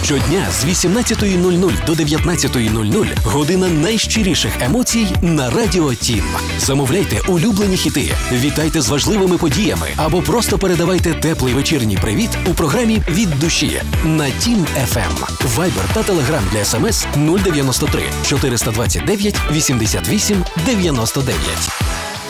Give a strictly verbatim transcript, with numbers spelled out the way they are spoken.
Щодня з вісімнадцятої нуль нуль до дев'ятнадцятої нуль нуль година найщиріших емоцій на Радіо Тім. Замовляйте улюблені хіти, вітайте з важливими подіями або просто передавайте теплий вечірній привіт у програмі «Від душі» на Тім еф ем. Вайбер та Телеграм для смс нуль дев'яносто три чотириста двадцять дев'ять вісімдесят вісім дев'яносто дев'ять.